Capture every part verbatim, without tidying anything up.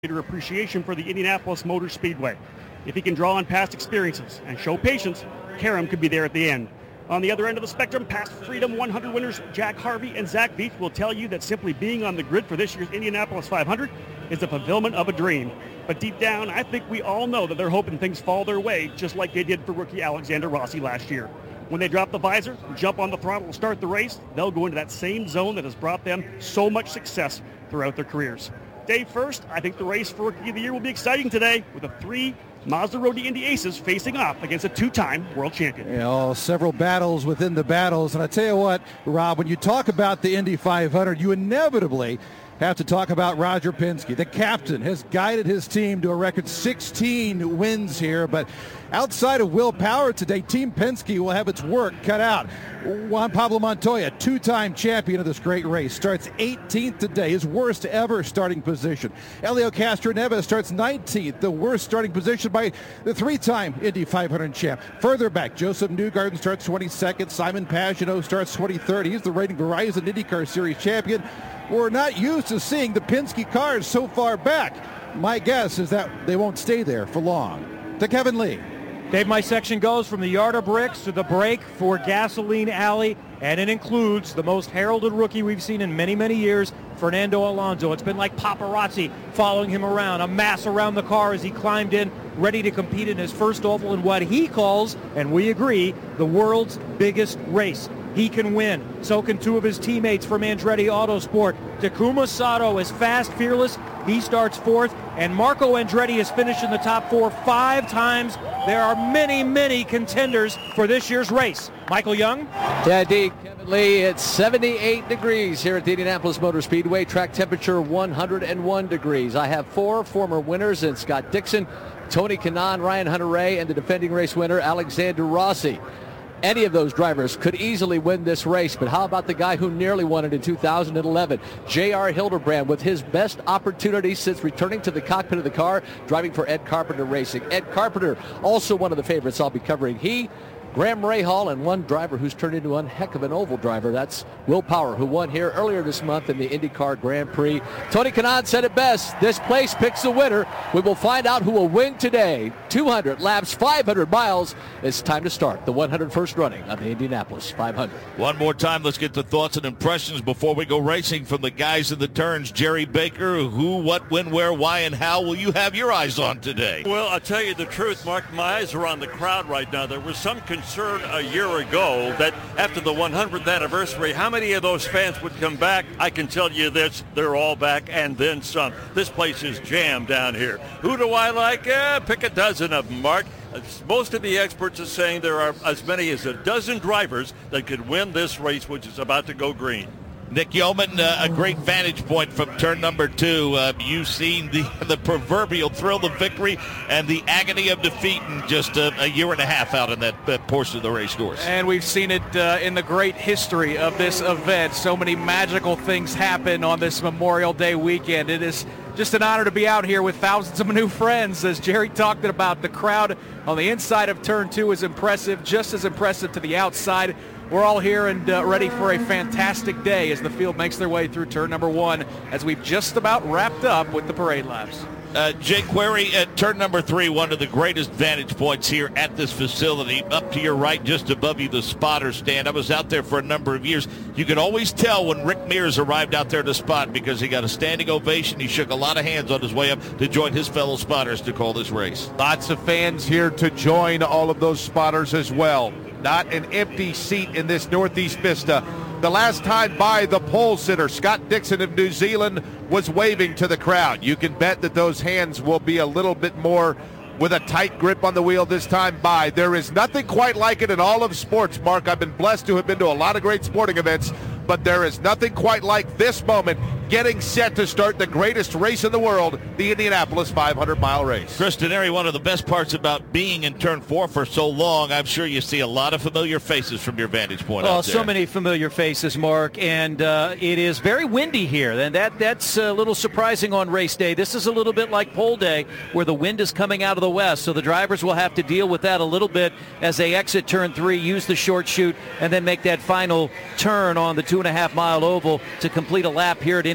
appreciation for the Indianapolis Motor Speedway. If he can draw on past experiences and show patience, Karam could be there at the end. On the other end of the spectrum, past Freedom one hundred winners Jack Harvey and Zach Veach will tell you that simply being on the grid for this year's Indianapolis five hundred is the fulfillment of a dream. But deep down, I think we all know that they're hoping things fall their way, just like they did for rookie Alexander Rossi last year. When they drop the visor, jump on the throttle and start the race, they'll go into that same zone that has brought them so much success throughout their careers. Day first, I think the race for Rookie of the Year will be exciting today with the three Mazda Road to Indy aces facing off against a two-time world champion. You know, several battles within the battles. And I tell you what, Rob, when you talk about the Indy five hundred, you inevitably have to talk about Roger Penske. The captain has guided his team to a record sixteen wins here. But outside of Will Power today, Team Penske will have its work cut out. Juan Pablo Montoya, two-time champion of this great race, starts eighteenth today, his worst ever starting position. Helio Castroneves starts nineteenth, the worst starting position by the three-time Indy five hundred champ. Further back, Joseph Newgarden starts twenty-second, Simon Pagenaud starts twenty-third. He's the reigning Verizon IndyCar Series champion. We're not used to seeing the Penske cars so far back. My guess is that they won't stay there for long. To Kevin Lee. Dave, my section goes from the yard of bricks to the break for Gasoline Alley, and it includes the most heralded rookie we've seen in many, many years, Fernando Alonso. It's been like paparazzi following him around, a mass around the car as he climbed in, ready to compete in his first oval in what he calls, and we agree, the world's biggest race. He can win. So can two of his teammates from Andretti Autosport. Takuma Sato is fast, fearless. He starts fourth. And Marco Andretti has finished in the top four five times. There are many, many contenders for this year's race. Michael Young? Yeah, indeed, Kevin Lee. It's seventy-eight degrees here at the Indianapolis Motor Speedway. Track temperature one hundred one degrees. I have four former winners in Scott Dixon, Tony Kanaan, Ryan Hunter-Reay, and the defending race winner, Alexander Rossi. Any of those drivers could easily win this race, but how about the guy who nearly won it in two thousand eleven? J R Hildebrand, with his best opportunity since returning to the cockpit of the car, driving for Ed Carpenter Racing. Ed Carpenter, also one of the favorites I'll be covering. He, Graham Rahal, and one driver who's turned into one heck of an oval driver. That's Will Power, who won here earlier this month in the IndyCar Grand Prix. Tony Kanaan said it best. This place picks the winner. We will find out who will win today. two hundred laps, five hundred miles. It's time to start the one hundred first running of the Indianapolis five hundred. One more time, let's get the thoughts and impressions before we go racing from the guys in the turns. Jerry Baker, who, what, when, where, why, and how will you have your eyes on today? Well, I'll tell you the truth, Mark. My eyes are on the crowd right now. There was some concern a year ago that after the one hundredth anniversary, how many of those fans would come back? I can tell you this, they're all back and then some. This place is jammed down here. Who do I like? Eh, pick a dozen of them, Mark. Most of the experts are saying there are as many as a dozen drivers that could win this race, which is about to go green. Nick Yeoman, uh, a great vantage point from turn number two. Uh, you've seen the the proverbial thrill of victory and the agony of defeat in just a, a year and a half out in that, that portion of the race course. And we've seen it uh, in the great history of this event. So many magical things happen on this Memorial Day weekend. It is just an honor to be out here with thousands of new friends. As Jerry talked about, the crowd on the inside of turn two is impressive, just as impressive to the outside. We're all here and uh, ready for a fantastic day as the field makes their way through turn number one, as we've just about wrapped up with the parade laps. Uh, Jake Query at turn number three, one of the greatest vantage points here at this facility. Up to your right, just above you, the spotter stand. I was out there for a number of years. You could always tell when Rick Mears arrived out there to spot because he got a standing ovation. He shook a lot of hands on his way up to join his fellow spotters to call this race. Lots of fans here to join all of those spotters as well. Not an empty seat in this Northeast Vista. The last time by, the pole sitter, Scott Dixon of New Zealand, was waving to the crowd. You can bet that those hands will be a little bit more with a tight grip on the wheel this time by. There is nothing quite like it in all of sports, Mark. I've been blessed to have been to a lot of great sporting events, but there is nothing quite like this moment, getting set to start the greatest race in the world, the Indianapolis five hundred mile race. Chris Denari, one of the best parts about being in turn four for so long, I'm sure you see a lot of familiar faces from your vantage point oh, out there. So many familiar faces, Mark, and uh, it is very windy here, and that that's a little surprising on race day. This is a little bit like pole day, where the wind is coming out of the west, so the drivers will have to deal with that a little bit as they exit turn three, use the short chute, and then make that final turn on the two and a half mile oval to complete a lap here at Indianapolis.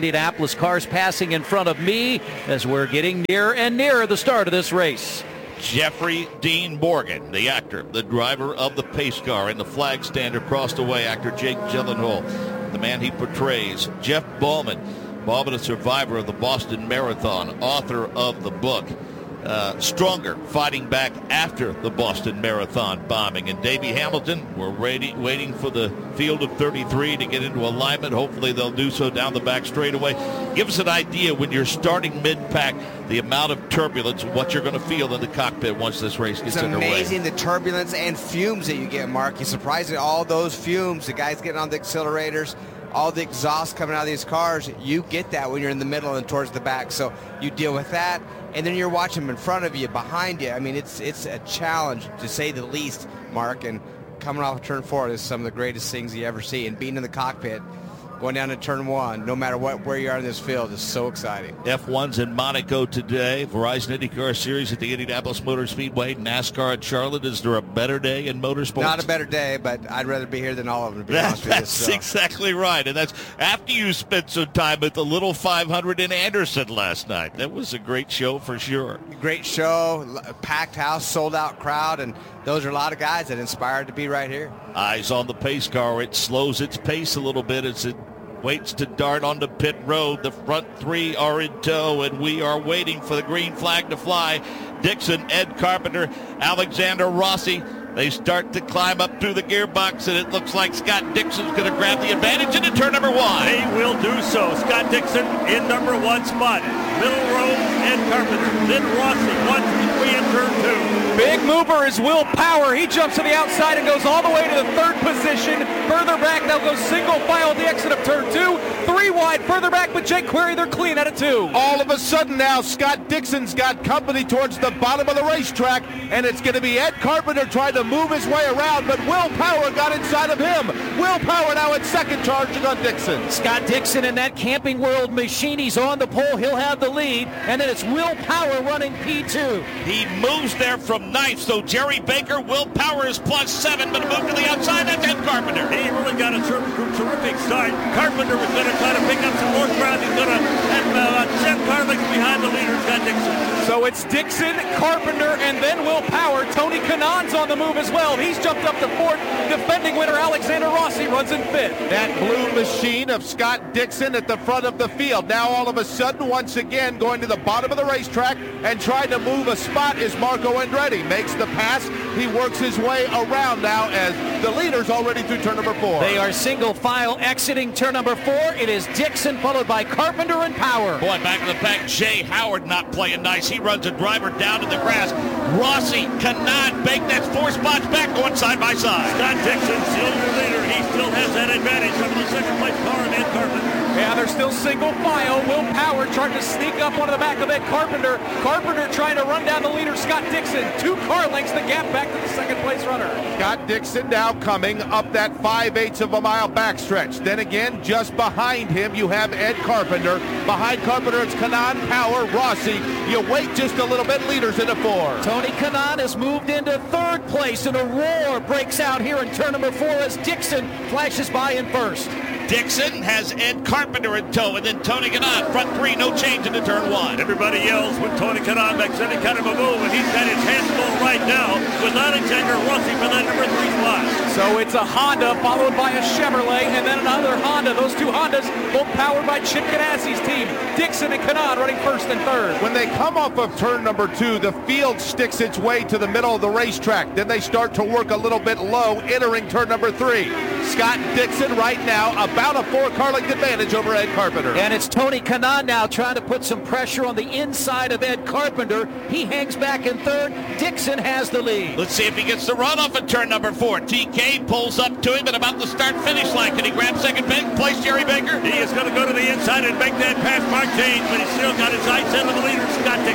Indianapolis cars passing in front of me as we're getting nearer and nearer the start of this race. Jeffrey Dean Morgan, the actor, the driver of the pace car, and the flag stand across the way, actor Jake Gyllenhaal, the man he portrays. Jeff Bauman, Bauman, a survivor of the Boston Marathon, author of the book uh, Stronger, Fighting Back After the Boston Marathon Bombing. And Davey Hamilton, we're ready, waiting for the field of thirty-three to get into alignment. Hopefully they'll do so down the back straightaway. Give us an idea when you're starting mid-pack, the amount of turbulence, what you're going to feel in the cockpit once this race gets underway. It's amazing the turbulence and fumes that you get, Mark. It's surprising all those fumes, the guys getting on the accelerators, all the exhaust coming out of these cars. You get that when you're in the middle and towards the back. So you deal with that, and then you're watching them in front of you, behind you. I mean, it's it's a challenge, to say the least, Mark. And coming off of turn four is some of the greatest things you ever see. And being in the cockpit, going down to turn one, no matter what where you are in this field, is so exciting. F one's in Monaco today. Verizon IndyCar Series at the Indianapolis Motor Speedway. NASCAR at Charlotte. Is there a better day in motorsports? Not a better day, but I'd rather be here than all of them, to be that, honest with you. That's So. exactly right. And that's after you spent some time at the Little five hundred in Anderson last night. That was a great show for sure. Great show, packed house, sold out crowd, and those are a lot of guys that inspired to be right here. Eyes on the pace car. It slows its pace a little bit as it waits to dart onto pit road. The front three are in tow, and we are waiting for the green flag to fly. Dixon, Ed Carpenter, Alexander Rossi. They start to climb up through the gearbox, and it looks like Scott Dixon's going to grab the advantage into turn number one. They will do so. Scott Dixon in number one spot. Middle row, Ed Carpenter. Then Rossi, one, two, three, and turn two. Big mover is Will Power. He jumps to the outside and goes all the way to the third position. Further back, they'll go single file at the exit of turn two. Three wide further back, but Jake Query, they're clean out of two. All of a sudden now, Scott Dixon's got company towards the bottom of the racetrack, and it's going to be Ed Carpenter trying to move his way around, but Will Power got inside of him. Will Power now in second, charging on Dixon. Scott Dixon in that Camping World machine. He's on the pole. He'll have the lead, and then it's Will Power running P two. He moves there from ninth, so Jerry Baker, Will Power is plus seven, but a move to the outside, that's Ed Carpenter. He really got a ter- terrific start. Carpenter was going to try to pick up some more ground. He's going to have uh, Jeff Carlix behind the leader, Scott Dixon. So it's Dixon, Carpenter, and then Will Power. Tony Kanaan's on the move as well. He's jumped up to fourth. Defending winner Alexander Rossi runs in fifth. That blue machine of Scott Dixon at the front of the field. Now all of a sudden, once again, going to the bottom of the racetrack and trying to move a spot is Marco Andretti. Makes the pass. He works his way around now as the leader's already through turn number four. They are single file exiting turn number four. It is Dixon followed by Carpenter and Power. Boy, back in the pack, Jay Howard not playing nice. He runs a driver down to the grass. Rossi cannot make that four spots back, going side by side. Scott Dixon, still your leader. He still has that advantage over the second place car and Ed Carpenter. Yeah, they're still single file. Will Power trying to sneak up onto the back of Ed Carpenter. Carpenter trying to run down the leader, Scott Dixon. Two car lengths, the gap back to the second place runner. Scott Dixon now coming up that five-eighths of a mile backstretch. Then again, just behind him, you have Ed Carpenter. Behind Carpenter, it's Kanaan, Power, Rossi. You wait just a little bit, leaders into four. Tony Kanaan has moved into third place, and a roar breaks out here in turn number four as Dixon flashes by in first. Dixon has Ed Carpenter in tow, and then Tony Kanaan, front three, no change into turn one. Everybody yells when Tony Kanaan makes any kind of a move, and he's got his hands full right now with Alexander Rossi for that number three spot. So it's a Honda followed by a Chevrolet, and then another Honda. Those two Hondas both powered by Chip Ganassi's team. Dixon and Kanaan running first and third. When they come off of turn number two, the field sticks its way to the middle of the racetrack. Then they start to work a little bit low, entering turn number three. Scott Dixon right now about a four car length advantage over Ed Carpenter. And it's Tony Kanaan now trying to put some pressure on the inside of Ed Carpenter. He hangs back in third. Dixon has the lead. Let's see if he gets the run off at turn number four. T K pulls up to him at about the start-finish line. Can he grab second place, Jerry Baker? He is going to go to the inside and make that pass Mark James, but he's still got his eyes set on the leader, Scott Dixon.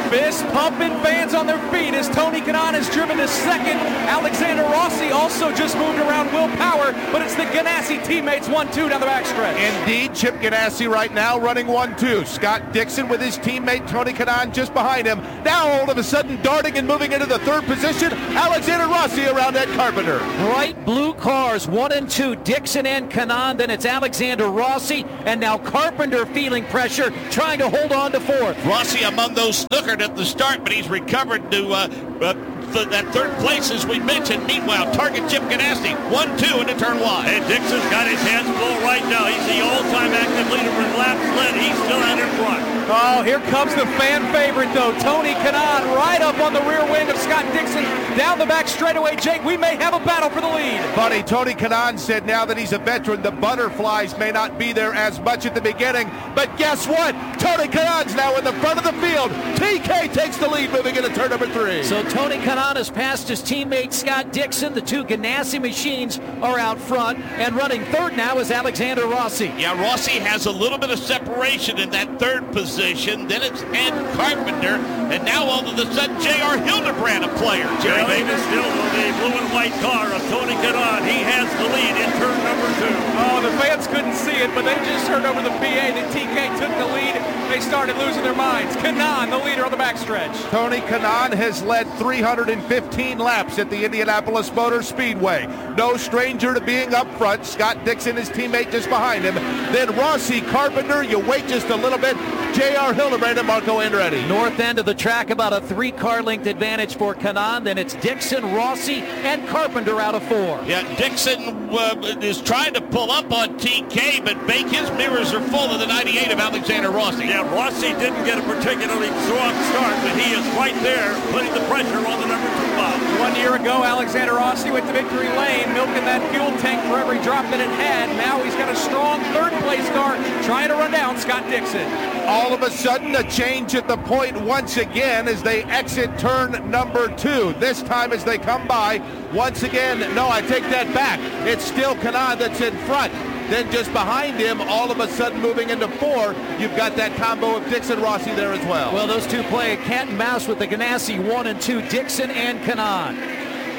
Fist pumping, fans on their feet as Tony Kanaan is driven to second. Alexander Rossi also just moved around Will Power, but it's the Ganassi teammates one two down the backstretch. Indeed, Chip Ganassi right now running one two. Scott Dixon with his teammate Tony Kanaan just behind him. Now all of a sudden darting and moving into the third position, Alexander Rossi around Ed Carpenter. Bright blue cars, one and two, Dixon and Kanaan. Then it's Alexander Rossi, and now Carpenter feeling pressure, trying to hold on to fourth. Rossi among those snookered at the start, but he's recovered to uh, uh, th- that third place, as we mentioned. Meanwhile, target Chip Ganassi, one two into turn one. And Dixon's got his hands full right now. He's the all-time active leader in laps led. He's still out in front. Oh, here comes the fan favorite, though. Tony Kanaan right up on the rear wing of Scott Dixon. Down the back straightaway, Jake, we may have a battle for the lead. Buddy, Tony Kanaan said now that he's a veteran, the butterflies may not be there as much at the beginning. But guess what? Tony Kanaan's now in the front of the field. T K takes the lead moving into turn number three. So Tony Kanaan has passed his teammate Scott Dixon. The two Ganassi machines are out front. And running third now is Alexander Rossi. Yeah, Rossi has a little bit of separation in that third position. Then it's Ed Carpenter. And now all of a sudden, J R Hildebrand, a player. Jerry Well, even still with the blue and white car of Tony Kanaan, he has the lead in turn number two. Oh, the fans couldn't see it, but they just heard over the P A that T K took the lead. They started losing their minds. Kanaan, the leader on the backstretch. Tony Kanaan has led three hundred fifteen laps at the Indianapolis Motor Speedway. No stranger to being up front. Scott Dixon, his teammate, just behind him. Then Rossi, Carpenter, you wait just a little bit. J R Hildebrand and Marco Andretti. North end of the track, about a three-car length advantage for Kanaan. Then it's Dixon, Rossi, and Carpenter out of four. Yeah, Dixon uh, is trying to pull up on T K, but Bake, his mirrors are full of the ninety-eight of Alexander Rossi. Yeah, Rossi didn't get a particularly strong start, but he is right there putting the pressure on the number two box. One year ago, Alexander Rossi went to victory lane, milking that fuel tank for every drop that it had. Now he's got a strong third-place car trying to run down Scott Dixon. All of a sudden, a change at the point once again as they exit turn number two. This time as they come by, once again, no, I take that back. It's still Kanaan that's in front. Then just behind him, all of a sudden moving into four, you've got that combo of Dixon Rossi there as well. Well, those two play cat and mouse with the Ganassi one and two, Dixon and Kanaan.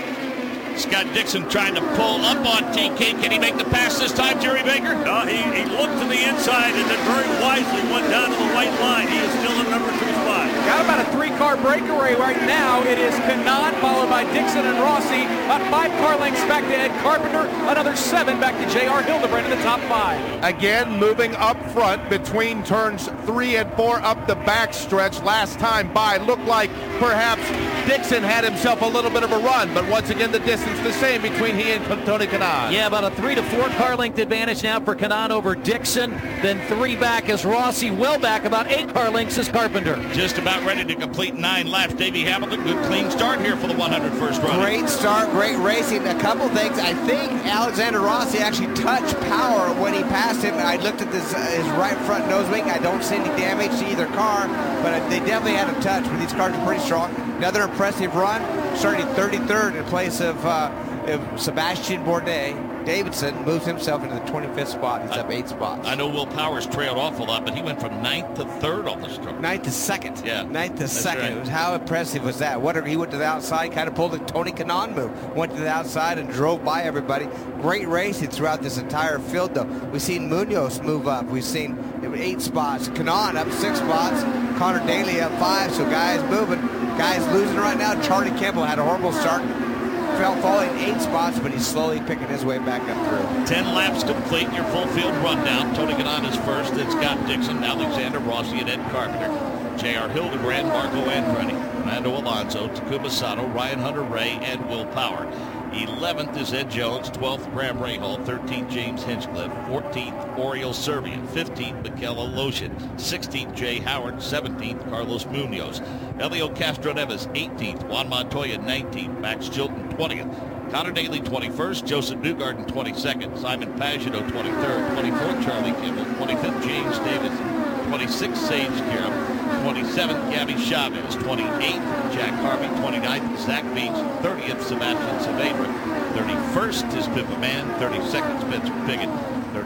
Scott Dixon trying to pull up on T K. Can he make the pass this time, Jerry Baker? No, he, he looked to the inside and then very wisely went down to the white line. He is still in number two spot. Got about a three-car breakaway right now. It is Kanaan, followed by Dixon and Rossi. About five car lengths back to Ed Carpenter. Another seven back to J R Hildebrand in the top five. Again, moving up front between turns three and four up the backstretch. Last time by, looked like perhaps Dixon had himself a little bit of a run, but once again the distance the same between he and Tony Kanaan. Yeah, about a three to four car length advantage now for Kanaan over Dixon. Then three back as Rossi, well back, about eight car lengths as Carpenter. Just about ready to complete nine laps. Davey Hamilton, good clean start here for the one hundred first run. Great start, great racing. A couple things. I think Alexander Rossi actually touched power when he passed him. I looked at this, uh, his right front nose wing. I don't see any damage to either car, but uh, they definitely had a touch. But these cars are pretty strong. Another impressive run, starting thirty-third in place of, uh, of Sebastian Bourdais. Davidson moves himself into the twenty-fifth spot. He's I, up eight spots. I know Will Powers trailed off a lot, but he went from ninth to third on the start. Ninth to second. Yeah. Ninth to That's second. right. It was, how impressive was that? What, he went to the outside, kind of pulled a Tony Kanaan move. Went to the outside and drove by everybody. Great racing throughout this entire field, though. We've seen Munoz move up. We've seen eight spots. Kanaan up six spots. Connor Daly up five. So guys moving. Guys losing right now. Charlie Campbell had a horrible start. Fell falling eight spots, but he's slowly picking his way back up through. Ten laps complete. Your full field rundown. Tony Kanaan is first. Then Scott Dixon, Alexander Rossi, and Ed Carpenter. J R Hildebrand, Marco Andretti, Fernando Alonso, Takuma Sato, Ryan Hunter-Reay, and Will Power. eleventh is Ed Jones, twelfth Graham Rahal, thirteenth James Hinchcliffe, fourteenth Oriol Servian, fifteenth Mikel Aloshin, sixteenth Jay Howard, seventeenth Carlos Munoz, Elio Castroneves eighteenth, Juan Montoya nineteenth, Max Chilton twentieth, Connor Daly twenty-first, Joseph Newgarden twenty-second, Simon Pagenaud twenty-third, twenty-fourth Charlie Kimball, twenty-fifth James Davidson, twenty-sixth Sage Karam, twenty-seventh Gabby Chavez, twenty-eighth Jack Harvey, twenty-ninth Zach Beach, thirtieth Sebastian Saavedra, thirty-first is Pippa Mann, thirty-second Spencer Pigot, thirty-third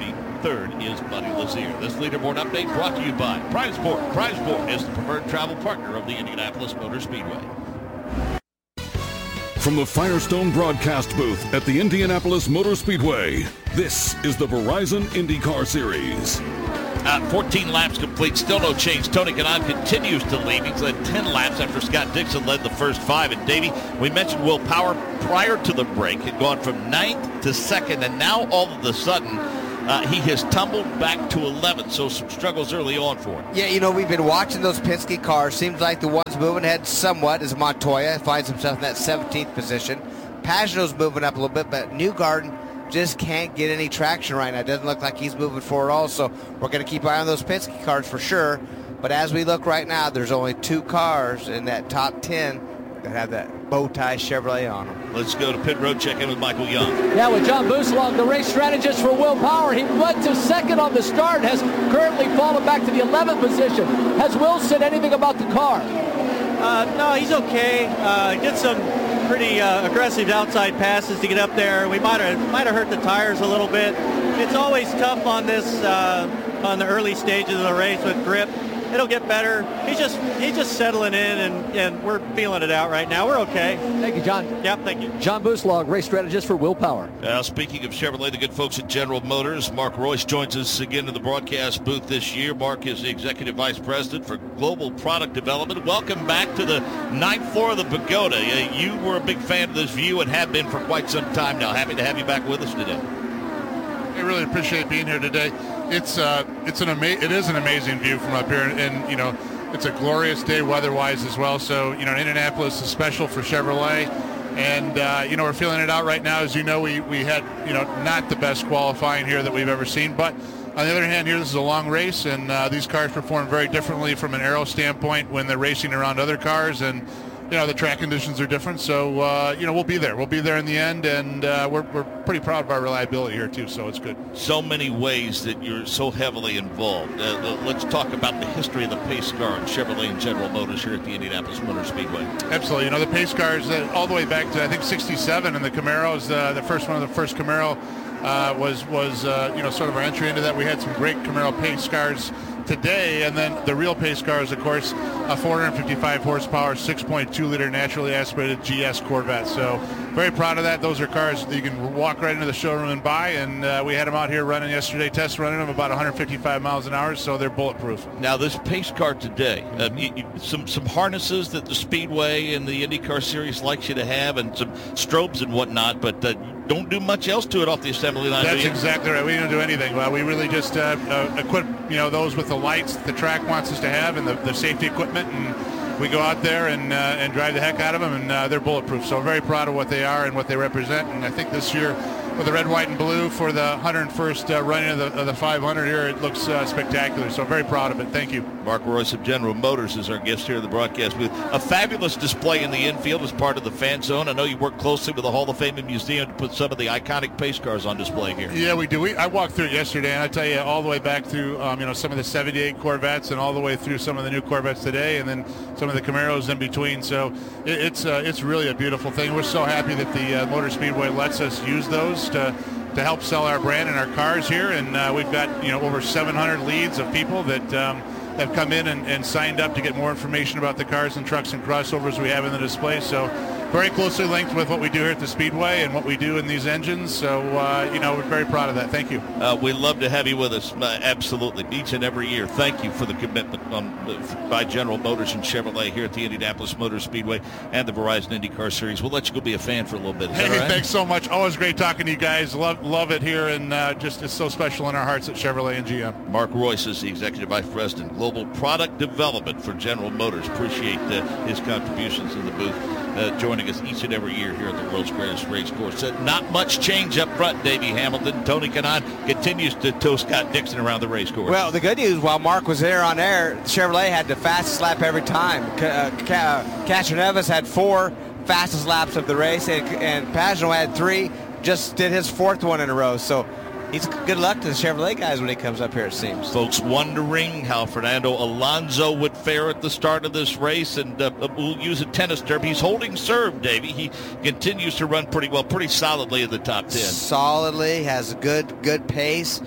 third is Buddy Lazier. This leaderboard update brought to you by Prizeport. Prizeport is the preferred travel partner of the Indianapolis Motor Speedway. From the Firestone broadcast booth at the Indianapolis Motor Speedway, this is the Verizon IndyCar Series. Uh, fourteen laps complete, still no change. Tony Kanaan continues to lead. He's led ten laps after Scott Dixon led the first five. And Davey, we mentioned Will Power prior to the break had gone from ninth to second, and now all of a sudden uh, he has tumbled back to eleventh. So some struggles early on for him. Yeah, you know, we've been watching those Penske cars. Seems like the ones moving ahead somewhat is Montoya. Finds himself in that seventeenth position. Pagenaud's moving up a little bit, but Newgarden just can't get any traction right now. It doesn't look like he's moving forward at all, so we're going to keep an eye on those Penske cars for sure. But as we look right now, there's only two cars in that top ten that have that bow tie Chevrolet on them. Let's go to pit road, check in with Michael Young. Yeah, with John Buslog, the race strategist for Will Power. He went to second on the start, has currently fallen back to the eleventh position. Has Will said anything about the car? Uh, no, he's okay. Uh, get some pretty uh, aggressive outside passes to get up there. We might have might have hurt the tires a little bit. It's always tough on this uh, on the early stages of the race with grip. It'll get better. He's just he's just settling in, and, and we're feeling it out right now. We're okay. Thank you, John. Yep, thank you. John Buslog, race strategist for Will Power. Uh, speaking of Chevrolet, the good folks at General Motors, Mark Royce joins us again in the broadcast booth this year. Mark is the Executive Vice President for Global Product Development. Welcome back to the ninth floor of the Pagoda. Uh, you were a big fan of this view and have been for quite some time now. Happy to have you back with us today. I really appreciate being here today. It's uh, it's an ama- it is an amazing view from up here, and, and you know, it's a glorious day weather-wise as well. So you know, Indianapolis is special for Chevrolet, and uh, you know, we're feeling it out right now. As you know, we we had you know not the best qualifying here that we've ever seen, but on the other hand, here this is a long race, and uh, these cars perform very differently from an aero standpoint when they're racing around other cars, and you know, the track conditions are different, so, uh, you know, we'll be there. We'll be there in the end, and uh, we're, we're pretty proud of our reliability here, too, so it's good. So many ways that you're so heavily involved. Uh, let's talk about the history of the pace car and Chevrolet and General Motors here at the Indianapolis Motor Speedway. Absolutely. You know, the pace cars, uh, all the way back to, I think, sixty-seven, and the Camaros, uh, the first one of the first Camaro uh, was, was uh, you know, sort of our entry into that. We had some great Camaro pace cars today, and then the real pace car is, of course, a four hundred fifty-five horsepower, six point two liter naturally aspirated G S Corvette. So very proud of that. Those are cars that you can walk right into the showroom and buy, and uh, we had them out here running yesterday, test running them about one hundred fifty-five miles an hour, so they're bulletproof. Now, this pace car today, uh, you, you, some some harnesses that the Speedway and the IndyCar Series likes you to have, and some strobes and whatnot, but uh, don't do much else to it off the assembly line. That's exactly right. We don't do anything. Well, we really just uh, uh, equip you know those with the lights the track wants us to have, and the, the safety equipment, and we go out there and uh, and drive the heck out of them, and uh, they're bulletproof. So very proud of what they are and what they represent. And I think this year, with the red, white, and blue for the one hundred first uh, running of the, of the five hundred here, it looks uh, spectacular. So very proud of it. Thank you. Mark Royce of General Motors is our guest here in the broadcast booth. A fabulous display in the infield as part of the fan zone. I know you work closely with the Hall of Fame and Museum to put some of the iconic pace cars on display here. Yeah, we do. We, I walked through it yesterday, and I tell you, all the way back through um, you know some of the seventy-eight Corvettes, and all the way through some of the new Corvettes today, and then some of the Camaros in between. So it, it's uh, it's really a beautiful thing. We're so happy that the uh, Motor Speedway lets us use those to to help sell our brand and our cars here, and uh, we've got you know over seven hundred leads of people that um, have come in and, and signed up to get more information about the cars and trucks and crossovers we have in the display. So very closely linked with what we do here at the Speedway and what we do in these engines. So, uh, you know, we're very proud of that. Thank you. Uh, we love to have you with us, uh, absolutely, each and every year. Thank you for the commitment on, uh, by General Motors and Chevrolet here at the Indianapolis Motor Speedway and the Verizon IndyCar Series. We'll let you go be a fan for a little bit. Is hey, that right? Thanks so much. Always great talking to you guys. Love love it here, and uh, just it's so special in our hearts at Chevrolet and G M. Mark Royce is the Executive Vice President, Global Product Development for General Motors. Appreciate uh, his contributions in the booth, uh, joining us each and every year here at the world's greatest race course. Uh, not much change up front, Davey Hamilton. Tony Kanaan continues to tow Scott Dixon around the race course. Well, the good news, while Mark was there on air, Chevrolet had the fastest lap every time. Uh, Castroneves had four fastest laps of the race, and, and Pagenaud had three, just did his fourth one in a row. So he's good luck to the Chevrolet guys when he comes up here, it seems. Folks wondering how Fernando Alonso would fare at the start of this race, and uh, we'll use a tennis term. He's holding serve, Davey. He continues to run pretty well, pretty solidly in the top ten. Solidly, has good, good pace.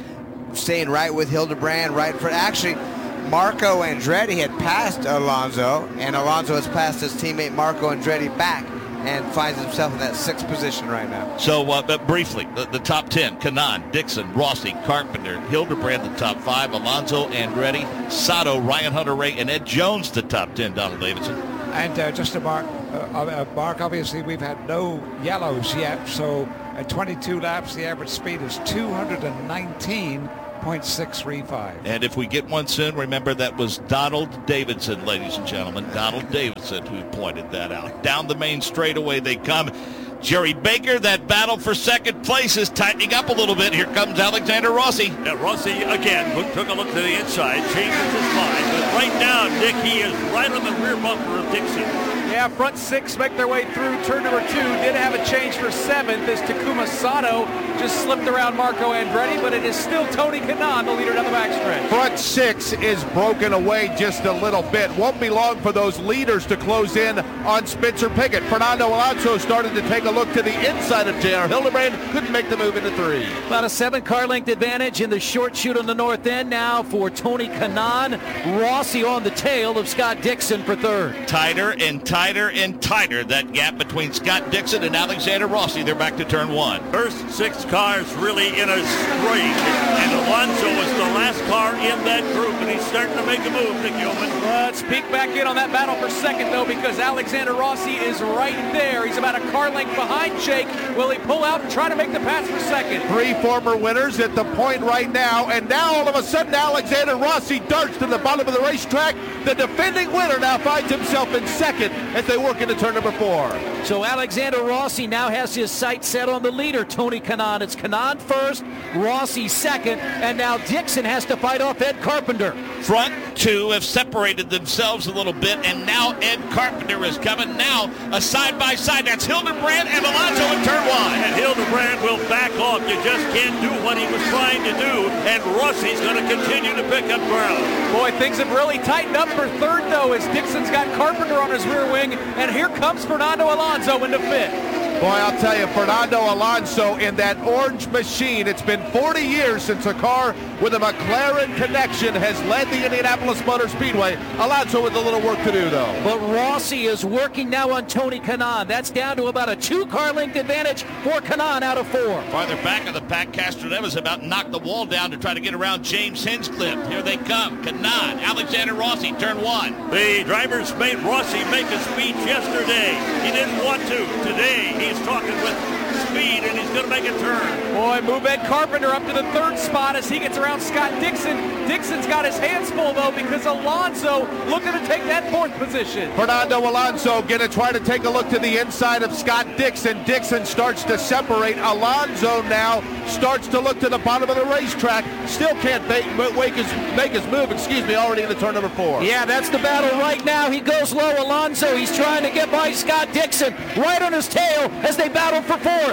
staying right with Hildebrand, right for actually. Marco Andretti had passed Alonso, and Alonso has passed his teammate Marco Andretti back and finds himself in that sixth position right now. So, uh, but briefly, the, the top ten, Kanaan, Dixon, Rossi, Carpenter, Hildebrand, the top five, Alonso, Andretti, Sato, Ryan Hunter-Reay, and Ed Jones, the top ten, Donald Davidson. And uh, just to mark, uh, uh, Mark, obviously we've had no yellows yet, so at twenty-two laps, the average speed is two nineteen point six three five. And if we get one soon, remember that was Donald Davidson, ladies and gentlemen. Donald Davidson who pointed that out. Down the main straightaway they come. Jerry Baker, that battle for second place is tightening up a little bit. Here comes Alexander Rossi. Yeah, Rossi again look, took a look to the inside, changes his mind. But right now, Nick, he is right on the rear bumper of Dixon. Yeah, front six make their way through turn number two. Did have a change for seventh as Takuma Sato just slipped around Marco Andretti, but it is still Tony Kanaan, the leader down the backstretch. Front six is broken away just a little bit. Won't be long for those leaders to close in on Spencer Pigot. Fernando Alonso started to take a look to the inside of J R Hildebrand. Couldn't make the move into three. About a seven car length advantage in the short chute on the north end now for Tony Kanaan. Rossi on the tail of Scott Dixon for third. Tighter and tighter and tighter, that gap between Scott Dixon and Alexander Rossi. They're back to turn one. First six cars really in a straight, and Alonso was the last car in that group, and he's starting to make a move, Nick Yeoman. Let's peek back in on that battle for second, though, because Alexander Rossi is right there. He's about a car length behind Jake. Will he pull out and try to make the pass for second? Three former winners at the point right now, and now all of a sudden Alexander Rossi darts to the bottom of the racetrack. The defending winner now finds himself in second as they work into turn number four. So Alexander Rossi now has his sights set on the leader, Tony Kanaan. It's Kanaan first, Rossi second, and now Dixon has to fight off Ed Carpenter. Front two have separated themselves a little bit, and now Ed Carpenter is coming. Now a side-by-side. That's Hildebrand and Alonso in turn one. And Hildebrand will back off. You just can't do what he was trying to do, and Rossi's going to continue to pick up ground. Boy, things have really tightened up for third, though, as Dixon's got Carpenter on his rear wing, and here comes Fernando Alonso into fifth. Boy, I'll tell you, Fernando Alonso in that orange machine. It's been forty years since a car with a McLaren connection has led the Indianapolis Motor Speedway. Alonso with a little work to do, though. But Rossi is working now on Tony Kanaan. That's down to about a two-car length advantage for Kanaan out of four. Farther back of the pack, Castroneves about knocked the wall down to try to get around James Hinchcliffe. Here they come. Kanaan, Alexander Rossi, turn one. The drivers made Rossi make a speech yesterday. He didn't want to. Today, he's talking with speed, and he's going to make a turn. Boy, move Ed Carpenter up to the third spot as he gets around Scott Dixon. Dixon's got his hands full, though, because Alonso looking to take that fourth position. Fernando Alonso going to try to take a look to the inside of Scott Dixon. Dixon starts to separate. Alonso now starts to look to the bottom of the racetrack. Still can't make, make, his, make his move, excuse me, already into turn number four. Yeah, that's the battle right now. He goes low. Alonso, he's trying to get by Scott Dixon right on his tail as they battle for fourth.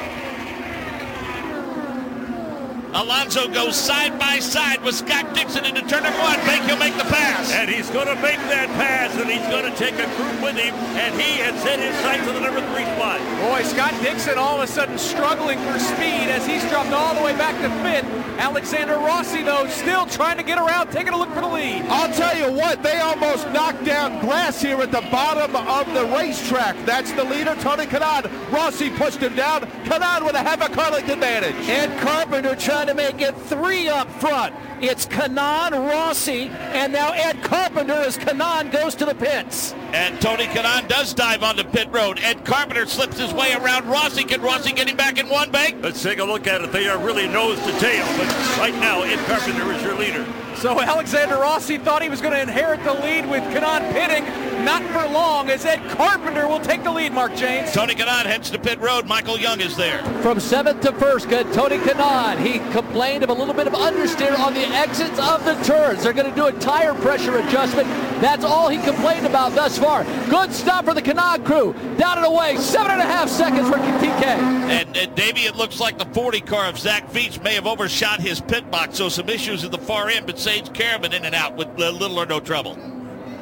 Alonso goes side by side with Scott Dixon into turn number one. Think he'll make the pass. And he's going to make that pass, and he's going to take a group with him, and he has set his sights on the number three spot. Boy, Scott Dixon all of a sudden struggling for speed as he's dropped all the way back to fifth. Alexander Rossi, though, still trying to get around, taking a look for the lead. I'll tell you what, they almost knocked down grass here at the bottom of the racetrack. That's the leader, Tony Kanaan. Rossi pushed him down. Kanaan with a half a car length advantage. Ed Carpenter trying to make it three up front. It's Kanaan, Rossi, and now Ed Carpenter as Kanaan goes to the pits. And Tony Kanaan does dive onto pit road. Ed Carpenter slips his way around Rossi. Can Rossi get him back in one, Bank? Let's take a look at it. They are really nose to tail, but right now Ed Carpenter is your leader. So Alexander Rossi thought he was going to inherit the lead with Kanaan pitting. Not for long, as Ed Carpenter will take the lead, Mark James. Tony Kanaan heads to pit road. Michael Young is there. From seventh to first, good Tony Kanaan. He complained of a little bit of understeer on the exits of the turns. They're going to do a tire pressure adjustment. That's all he complained about thus far. Good stuff for the Kanaan crew. Down and away, seven and a half seconds for T K. And, and Davey, it looks like the forty car of Zach Veach may have overshot his pit box, so some issues at the far end, but Sage Caravan in and out with uh, little or no trouble.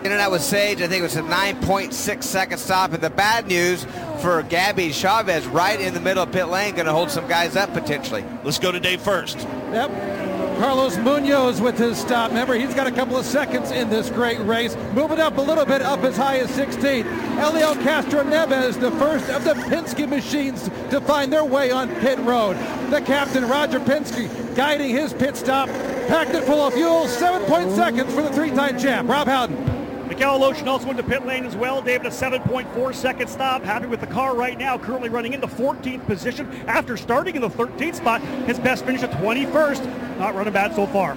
In and out with Sage, I think it was a nine point six second stop. And the bad news for Gabby Chavez, right in the middle of pit lane, going to hold some guys up potentially. Let's go to Dave first. Yep. Carlos Munoz with his stop. Remember, he's got a couple of seconds in this great race. Moving up a little bit, up as high as sixteenth. Elio Castro Neves, the first of the Penske machines to find their way on pit road. The captain, Roger Penske, guiding his pit stop. Packed it full of fuel, seven point seconds for the three-time champ. Rob Howden. Mikael Aleshin also into pit lane as well. David, a seven point four second stop. Happy with the car right now. Currently running in the fourteenth position after starting in the thirteenth spot. His best finish at twenty-first. Not running bad so far.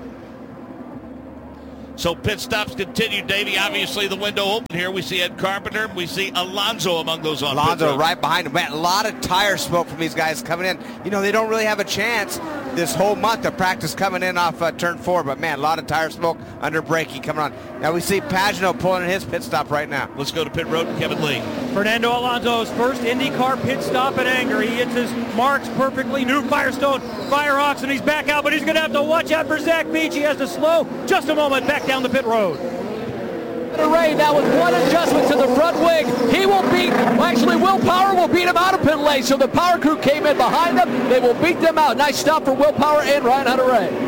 So pit stops continue, Davey. Obviously the window open here. We see Ed Carpenter. We see Alonso among those on Alonso pit road. right behind him. Man, a lot of tire smoke from these guys coming in. You know, they don't really have a chance this whole month of practice coming in off uh, turn four. But, man, a lot of tire smoke under braking coming on. Now we see Pagenaud pulling in his pit stop right now. Let's go to pit road and Kevin Lee. Fernando Alonso's first IndyCar pit stop at Anger. He hits his marks perfectly. New Firestone, Firehawks, and he's back out. But he's going to have to watch out for Zach Beach. He has to slow just a moment back down the pit road. Ray now with one adjustment to the front wing. He will beat, actually Will Power will beat him out of pit lane. So the power crew came in behind them. They will beat them out. Nice stop for Will Power and Ryan Hunter-Reay.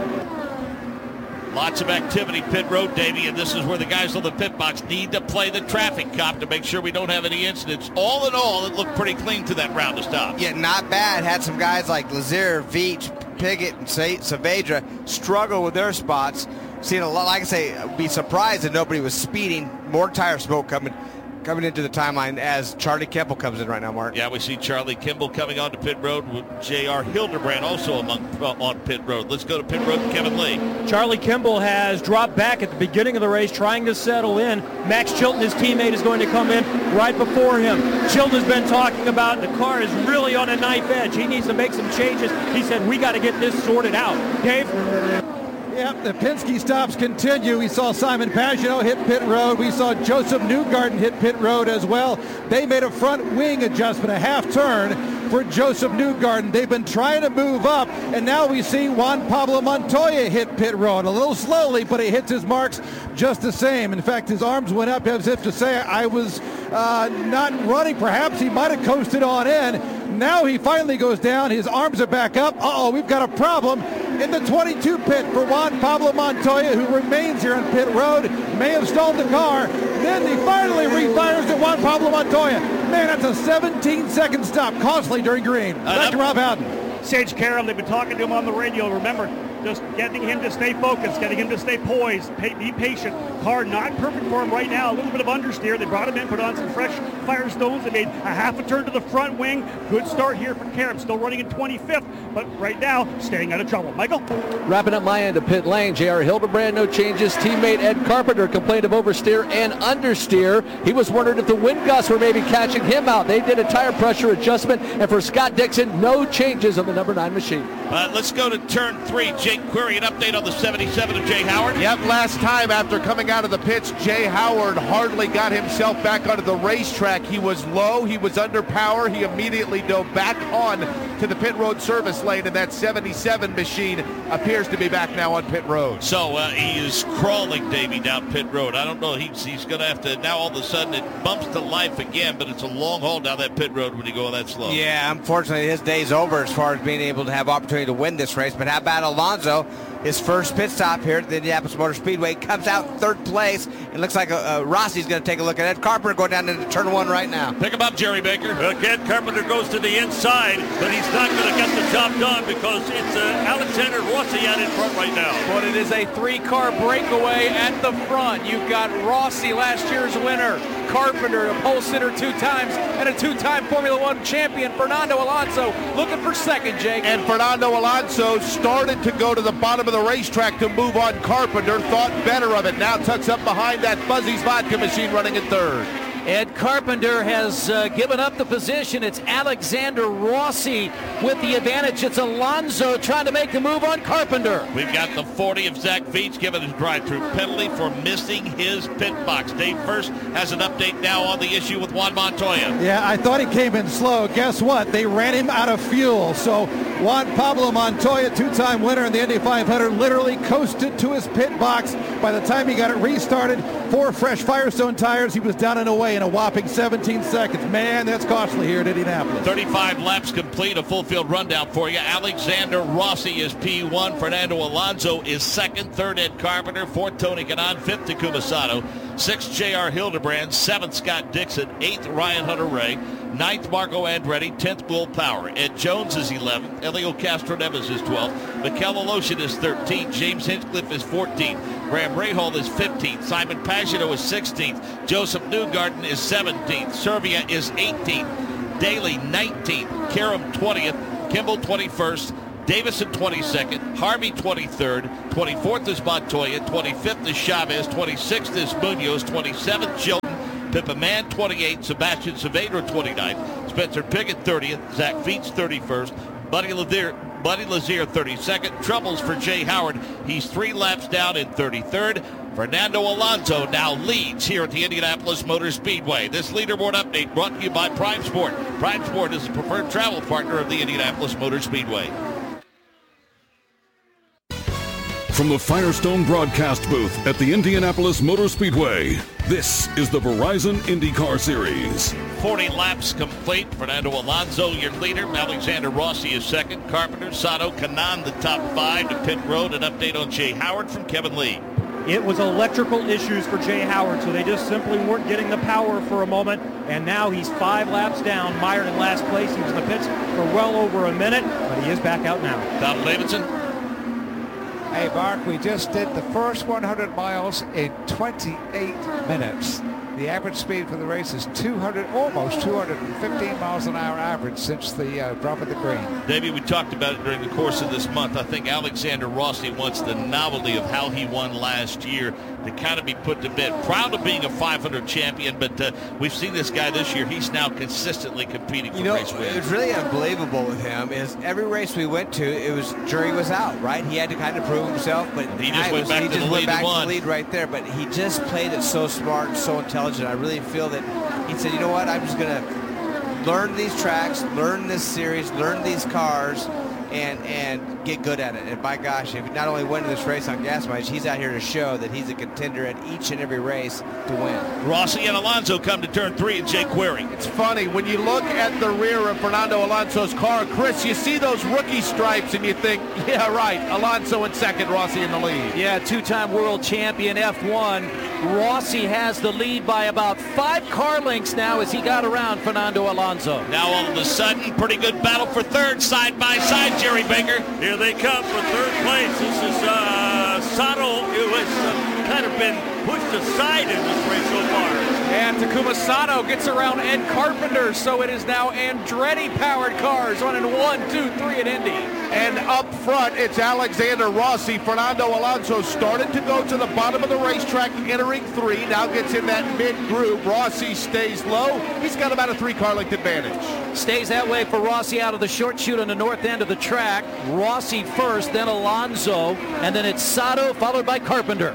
Lots of activity pit road, Davey, and this is where the guys on the pit box need to play the traffic cop to make sure we don't have any incidents. All in all, it looked pretty clean to that round of stops. Yeah, not bad. Had some guys like Lazier, Veach, Piggott, and Saavedra struggle with their spots. Seeing a lot, like I say, be surprised that nobody was speeding. More tire smoke coming coming into the timeline as Charlie Kimball comes in right now, Mark. Yeah, we see Charlie Kimball coming onto pit road with J R Hildebrand also among uh, on pit road. Let's go to pit road, Kevin Lee. Charlie Kimball has dropped back at the beginning of the race, trying to settle in. Max Chilton, his teammate, is going to come in right before him. Chilton has been talking about the car is really on a knife edge. He needs to make some changes. He said, we got to get this sorted out. Dave? Yep, the Penske stops continue. We saw Simon Pagenaud hit pit road. We saw Joseph Newgarden hit pit road as well. They made a front wing adjustment, a half turn for Joseph Newgarden. They've been trying to move up, and now we see Juan Pablo Montoya hit pit road. A little slowly, but he hits his marks just the same. In fact, his arms went up as if to say, I was uh, not running. Perhaps he might have coasted on in. Now he finally goes down. His arms are back up. Uh-oh, we've got a problem in the twenty-two pit for Juan Pablo Montoya, who remains here on pit road. May have stalled the car. Then he finally refires to Juan Pablo Montoya. Man, that's a seventeen second stop, costly during green. Back to Rob Howden. Sage Karam, they've been talking to him on the radio. Remember, just getting him to stay focused, getting him to stay poised, pay, be patient. Car not perfect for him right now. A little bit of understeer. They brought him in, put on some fresh Firestones. They made a half a turn to the front wing. Good start here for Karam. Still running in twenty-fifth, but right now staying out of trouble. Michael? Wrapping up my end of pit lane, J R Hildebrand, no changes. Teammate Ed Carpenter complained of oversteer and understeer. He was wondering if the wind gusts were maybe catching him out. They did a tire pressure adjustment, and for Scott Dixon, no changes on the number nine machine. Uh, let's go to turn three. Jake Query, an update on the seventy-seven of Jay Howard. Yep, last time after coming out of the pits, Jay Howard hardly got himself back onto the racetrack. He was low, he was under power. He immediately dove back on to the pit road service lane, and that seventy-seven machine appears to be back now on pit road. So uh, he is crawling, Davey, down pit road. I don't know, he's, he's going to have to, now all of a sudden it bumps to life again, but it's a long haul down that pit road when you go that slow. Yeah, unfortunately his day's over as far as being able to have opportunity to win this race. But how about Alonso? His first pit stop here at the Indianapolis Motor Speedway, comes out third place, and looks like uh, uh, Rossi's going to take a look at Ed Carpenter going down into turn one right now. Pick him up, Jerry Baker. Uh, Ed Carpenter goes to the inside, but he's not going to get the job done because it's uh, Alexander Rossi out in front right now. But it is a three-car breakaway at the front. You've got Rossi, last year's winner, Carpenter, a pole sitter two times, and a two-time Formula One champion, Fernando Alonso, looking for second, Jake. And Fernando Alonso started to go to the bottom of the racetrack to move on Carpenter, thought better of it, now tucks up behind that Fuzzy's Vodka machine running in third. Ed Carpenter has uh, given up the position. It's Alexander Rossi with the advantage. It's Alonso trying to make the move on Carpenter. We've got the forty of Zach Veach given his drive-through penalty for missing his pit box. Dave First has an update now on the issue with Juan Montoya. Yeah, I thought he came in slow. Guess what? They ran him out of fuel. So Juan Pablo Montoya, two-time winner in the Indy five hundred, literally coasted to his pit box By the time he got it restarted, four fresh Firestone tires, he was down and away in a whopping seventeen seconds. Man, that's costly here at Indianapolis. thirty-five laps complete, a full field rundown for you. Alexander Rossi is P one. Fernando Alonso is second. Third, Ed Carpenter. Fourth, Tony Kanaan. Fifth, Takuma Sato. Sixth, J R Hildebrand. Seventh, Scott Dixon. Eighth, Ryan Hunter-Reay. Ninth, Marco Andretti. Tenth, Will Power. Ed Jones is eleventh. Elio Castroneves is twelfth. Mikel Aloshin is thirteenth. James Hinchcliffe is fourteenth. Graham Rahal is fifteenth. Simon Pagenaud is sixteenth. Joseph Newgarden is seventeenth. Servia is eighteenth. Daly nineteenth. Karam twentieth. Kimball twenty-first. Davison twenty-second. Harvey twenty-third. twenty-fourth is Montoya. twenty-fifth is Chavez. twenty-sixth is Munoz. twenty-seventh, Chilton. Pippa Mann twenty-eighth. Sebastian Saavedra twenty-ninth. Spencer Pigot thirtieth. Zach Veach thirty-first. Buddy Lazier, Buddy Lazier thirty-second. Troubles for Jay Howard. He's three laps down in thirty-third. Fernando Alonso now leads here at the Indianapolis Motor Speedway. This leaderboard update brought to you by Prime Sport. Prime Sport is the preferred travel partner of the Indianapolis Motor Speedway. From the Firestone broadcast booth at the Indianapolis Motor Speedway, this is the Verizon IndyCar Series. forty laps complete. Fernando Alonso, your leader. Alexander Rossi is second. Carpenter, Sato, Kanaan, the top five to pit road. An update on Jay Howard from Kevin Lee. It was electrical issues for Jay Howard, so they just simply weren't getting the power for a moment, and now he's five laps down, mired in last place. He was in the pits for well over a minute, but he is back out now. Tom Davidson. Hey, Mark, we just did the first one hundred miles in twenty-eight minutes. The average speed for the race is two hundred, almost two hundred fifteen miles an hour average since the uh, drop of the green. Davey, we talked about it during the course of this month. I think Alexander Rossi wants the novelty of how he won last year to kind of be put to bed. Proud of being a five hundred champion, but uh, we've seen this guy this year. He's now consistently competing for you know, race wins. It was really unbelievable with him is every race we went to, it was jury was out, right? He had to kind of prove himself, but he just went was, back he to just the went lead back and won. to the lead right there. But he just played it so smart and so intelligent. I really feel that he said, you know what, I'm just going to learn these tracks, learn this series, learn these cars, and and get good at it. And by gosh, if he not only win this race on gas mileage, he's out here to show that he's a contender at each and every race to win. Rossi and Alonso come to turn three and Jake Query. It's funny, when you look at the rear of Fernando Alonso's car, Chris, you see those rookie stripes and you think, yeah, right, Alonso in second, Rossi in the lead. Yeah, two-time world champion F one. Rossi has the lead by about five car lengths now as he got around Fernando Alonso. Now all of a sudden, pretty good battle for third, side by side, Jerry Baker. Here they come for third place. This is uh, Sato, who has uh, kind of been pushed aside in this race so far. And Takuma Sato gets around Ed Carpenter, so it is now Andretti-powered cars running one, two, three at Indy. And up front, it's Alexander Rossi. Fernando Alonso started to go to the bottom of the racetrack, entering three. Now gets in that mid-group. Rossi stays low. He's got about a three-car length advantage. Stays that way for Rossi out of the short chute on the north end of the track. Rossi first, then Alonso, and then it's Sato, followed by Carpenter.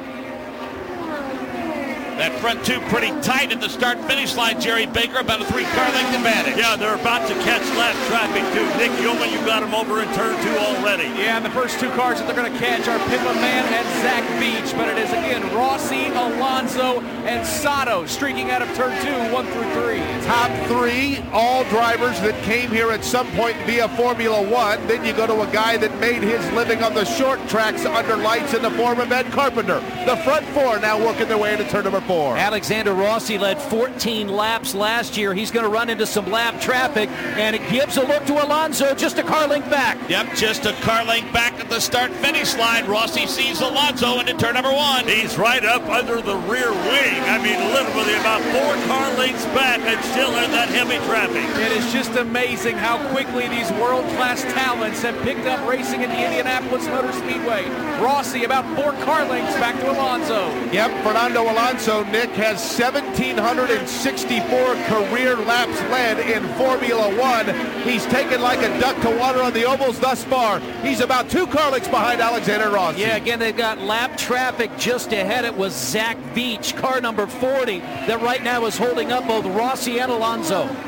That front two pretty tight at the start-finish line, Jerry Baker, about a three-car length advantage. Yeah, they're about to catch lap traffic, too. Nick Yeoman, you got him over in turn two already. Yeah, and the first two cars that they're going to catch are Pippa Mann and Zach Veach, but it is, again, Rossi, Alonso, and Sato streaking out of turn two, one through three. Top three, all drivers that came here at some point via Formula One. Then you go to a guy that made his living on the short tracks under lights in the form of Ed Carpenter. The front four now working their way into turn number four. Alexander Rossi led fourteen laps last year. He's going to run into some lap traffic, and it gives a look to Alonso, just a car length back. Yep, just a car length back at the start-finish line. Rossi sees Alonso into turn number one. He's right up under the rear wing. I mean, literally about four car lengths back and still in that heavy traffic. It is just amazing how quickly these world-class talents have picked up racing at the Indianapolis Motor Speedway. Rossi about four car lengths back to Alonso. Yep, Fernando Alonso, Nick, has one thousand seven hundred sixty-four career laps led in Formula One. He's taken like a duck to water on the ovals thus far. He's about two car lengths behind Alexander Rossi. Yeah, again, they've got lap traffic just ahead. It was Zach Veach, car number forty, that right now is holding up both Rossi and Alonso.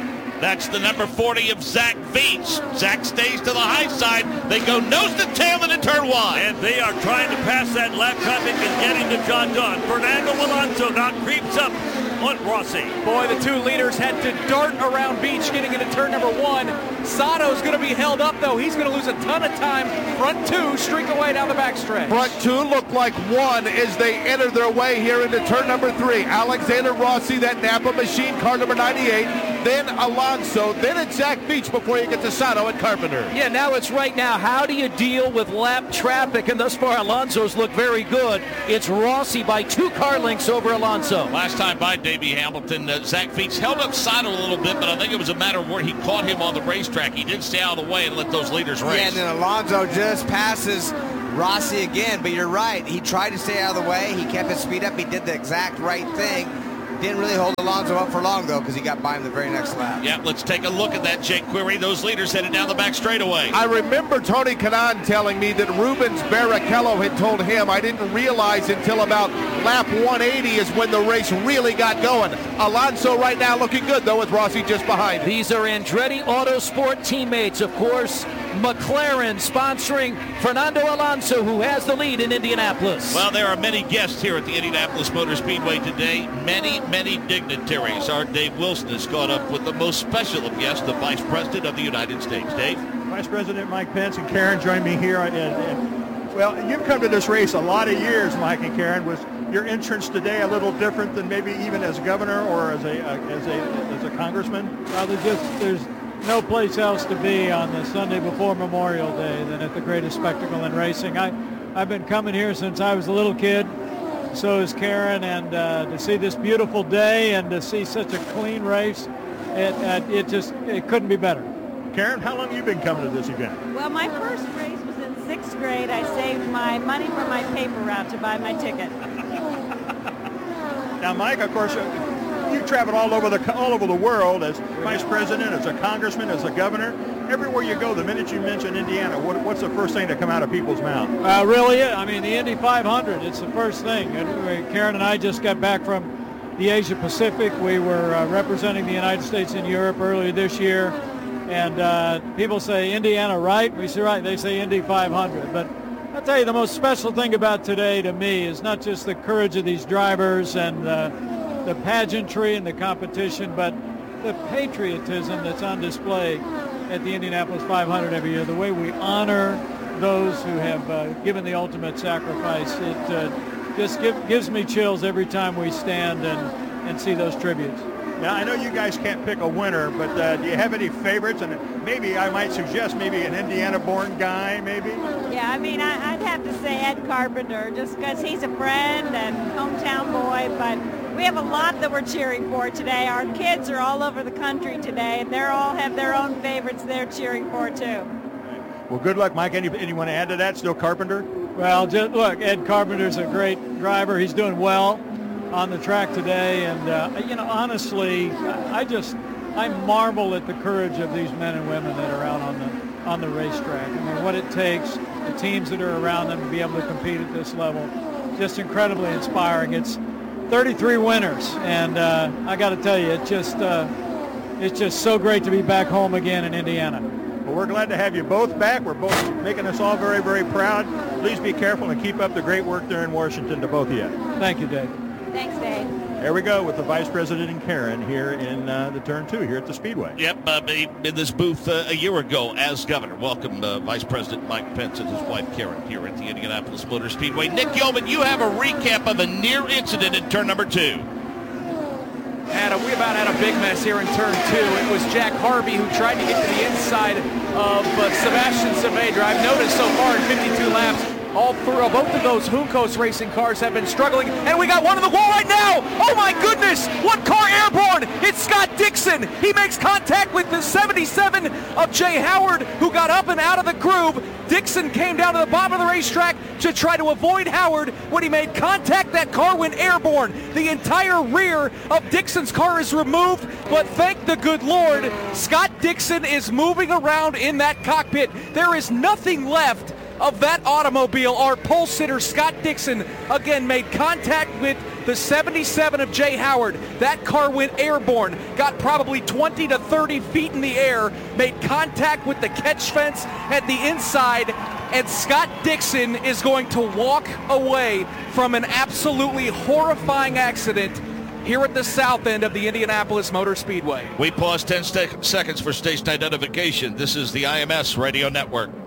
That's the number forty of Zach Veach. Zach stays to the high side. They go nose to tail into turn one. And they are trying to pass that lap traffic and getting to John Dunn. Fernando Alonso now creeps up on Rossi. Boy, the two leaders had to dart around Beach getting into turn number one. Sato's going to be held up, though. He's going to lose a ton of time. Front two streak away down the backstretch. Front two look like one as they enter their way here into turn number three. Alexander Rossi, that Napa machine, car number ninety-eight. Then Alonso. Then it's Zach Veach before you get to Sato and Carpenter. Yeah, now it's right now. How do you deal with lap traffic? And thus far, Alonso's look very good. It's Rossi by two car lengths over Alonso. Last time by Davey Hamilton, uh, Zach Veach held up Sato a little bit, but I think it was a matter of where he caught him on the racetrack. He did stay out of the way and let those leaders race. Yeah, and then Alonso just passes Rossi again, but you're right. He tried to stay out of the way. He kept his speed up. He did the exact right thing. Didn't really hold Alonso up for long, though, because he got by him the very next lap. Yeah, let's take a look at that, Jake Query. Those leaders headed down the back straightaway. I remember Tony Kanaan telling me that Rubens Barrichello had told him, I didn't realize until about lap one eighty is when the race really got going. Alonso right now looking good, though, with Rossi just behind him. These are Andretti Autosport teammates, of course. McLaren sponsoring Fernando Alonso, who has the lead in Indianapolis. Well, there are many guests here at the Indianapolis Motor Speedway today. Many, many dignitaries. Our Dave Wilson has caught up with the most special of guests, the Vice President of the United States. Dave? Vice President Mike Pence and Karen join me here. And, and, well, you've come to this race a lot of years, Mike and Karen. Was your entrance today a little different than maybe even as governor or as a uh, as a as a congressman? Well, there's just there's no place else to be on the Sunday before Memorial Day than at the greatest spectacle in racing. I, I've been coming here since I was a little kid. So is Karen, and uh, to see this beautiful day and to see such a clean race, it, uh, it just it couldn't be better. Karen, how long have you been coming to this event? Well, my first race was in sixth grade. I saved my money from my paper route to buy my ticket. Now, Mike, of course, you travel all over the all over the world as vice president, as a congressman, as a governor. Everywhere you go, the minute you mention Indiana, what, what's the first thing to come out of people's mouth? Uh, really, I mean, the Indy five hundred, it's the first thing. Karen and I just got back from the Asia Pacific. We were uh, representing the United States in Europe earlier this year. And uh, people say, Indiana, right? We say, right. They say Indy five hundred. But I'll tell you, the most special thing about today to me is not just the courage of these drivers and uh, the pageantry and the competition, but the patriotism that's on display at the Indianapolis five hundred every year, the way we honor those who have uh, given the ultimate sacrifice. It uh, just give, gives me chills every time we stand and, and see those tributes. Now, I know you guys can't pick a winner, but uh, do you have any favorites? And maybe I might suggest maybe an Indiana-born guy, maybe? Yeah, I mean, I, I'd have to say Ed Carpenter, just because he's a friend and hometown boy, but we have a lot that we're cheering for today. Our kids are all over the country today, and they all have their own favorites they're cheering for, too. Well, good luck, Mike. Any, anyone to add to that? Still Carpenter? Well, just, look, Ed Carpenter's a great driver. He's doing well on the track today, and uh, you know, honestly, I just I marvel at the courage of these men and women that are out on the on the racetrack. I mean, what it takes, the teams that are around them to be able to compete at this level, just incredibly inspiring. It's thirty-three winners, and uh, I got to tell you, it's just uh, it's just so great to be back home again in Indiana. Well, we're glad to have you both back. We're both making us all very, very proud. Please be careful and keep up the great work there in Washington to both of you. Thank you, Dave. Thanks, Dave. There we go with the Vice President and Karen here in uh, the turn two here at the Speedway. Yep, uh, in this booth uh, a year ago as governor. Welcome uh, Vice President Mike Pence and his wife Karen here at the Indianapolis Motor Speedway. Nick Yeoman, you have a recap of a near incident in turn number two. Adam, we about had a big mess here in turn two. It was Jack Harvey who tried to get to the inside of uh, Sebastian Saavedra. I've noticed so far in fifty-two laps, all three, both of those Juncos racing cars have been struggling, and we got one on the wall right now. Oh my goodness, one car airborne. It's Scott Dixon. He makes contact with the seventy-seven of Jay Howard, who got up and out of the groove. Dixon came down to the bottom of the racetrack to try to avoid Howard. When he made contact, that car went airborne. The entire rear of Dixon's car is removed, but thank the good Lord, Scott Dixon is moving around in that cockpit. There is nothing left of that automobile, our pole sitter Scott Dixon again made contact with the seventy-seven of Jay Howard. That car went airborne, got probably twenty to thirty feet in the air, made contact with the catch fence at the inside, and Scott Dixon is going to walk away from an absolutely horrifying accident here at the south end of the Indianapolis Motor Speedway. We pause ten sec- seconds for station identification. This is the I M S Radio Network.